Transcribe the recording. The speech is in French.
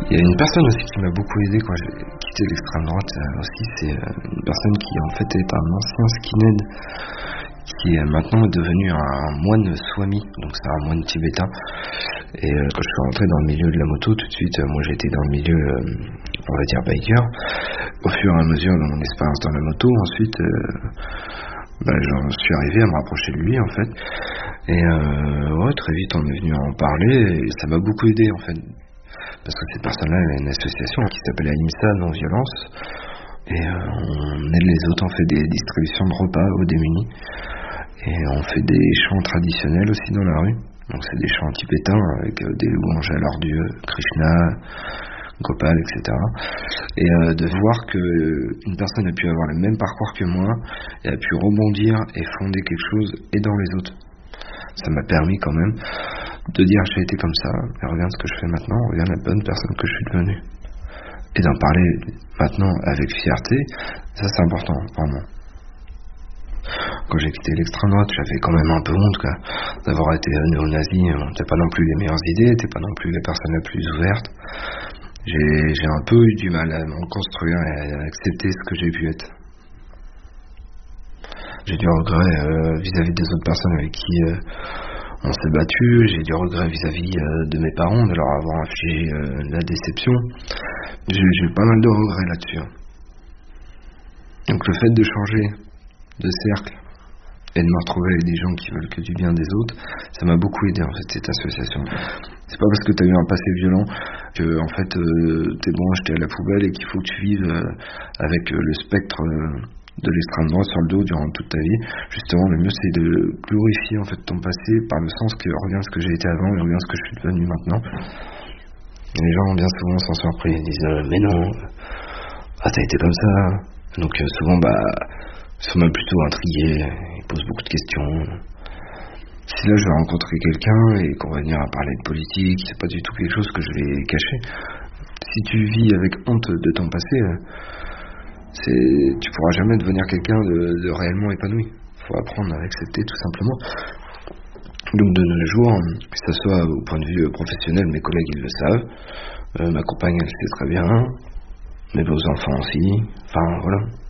Il y a une personne aussi qui m'a beaucoup aidé quand j'ai quitté l'extrême droite aussi, c'est une personne qui en fait est un ancien skinhead qui est maintenant devenu un moine swami, donc c'est un moine tibétain. Et quand je suis rentré dans le milieu de la moto, tout de suite, moi j'étais dans le milieu, on va dire biker. Au fur et à mesure de mon expérience dans la moto, ensuite, j'en suis arrivé à me rapprocher de lui en fait. Et très vite on est venu en parler et ça m'a beaucoup aidé en fait. Parce que cette personne-là, elle a une association qui s'appelle AIMSA Non-Violence. Et on aide les autres, on fait des distributions de repas aux démunis. Et on fait des chants traditionnels aussi dans la rue. Donc c'est des chants tibétains avec des louanges à leur dieu, Krishna, Gopal, etc. Et de voir qu'une personne a pu avoir le même parcours que moi et a pu rebondir et fonder quelque chose et dans les autres. Ça m'a permis quand même de dire j'ai été comme ça, et regarde ce que je fais maintenant, regarde la bonne personne que je suis devenue. Et d'en parler maintenant avec fierté, ça c'est important pour moi. Quand j'ai quitté l'extrême droite, j'avais quand même un peu honte d'avoir été néo-nazi. T'as pas non plus les meilleures idées, t'es pas non plus la personne la plus ouverte. J'ai un peu eu du mal à me construire et à accepter ce que j'ai pu être. J'ai du regret vis-à-vis des autres personnes avec qui on s'est battu. J'ai du regret vis-à-vis de mes parents, de leur avoir infligé la déception. J'ai eu pas mal de regrets là-dessus. Donc le fait de changer de cercle et de me retrouver avec des gens qui veulent que du bien des autres, ça m'a beaucoup aidé en fait cette association. C'est pas parce que t'as eu un passé violent que en fait t'es bon à jeter à la poubelle et qu'il faut que tu vives avec le spectre de l'extrême droite sur le dos durant toute ta vie. Justement, le mieux c'est de glorifier en fait ton passé par le sens que regarde ce que j'ai été avant et regarde ce que je suis devenu maintenant. Et les gens bien souvent sont surpris, ils disent mais non, t'as été comme ça. Donc souvent ils sont même plutôt intrigués, ils posent beaucoup de questions. Si là je vais rencontrer quelqu'un et qu'on va venir à parler de politique, c'est pas du tout quelque chose que je vais cacher. Si tu vis avec honte de ton passé, tu pourras jamais devenir quelqu'un de réellement épanoui. Faut apprendre à accepter tout simplement. Donc de nos jours, que ce soit au point de vue professionnel, mes collègues ils le savent, ma compagne elle sait très bien, mes beaux enfants aussi, enfin voilà.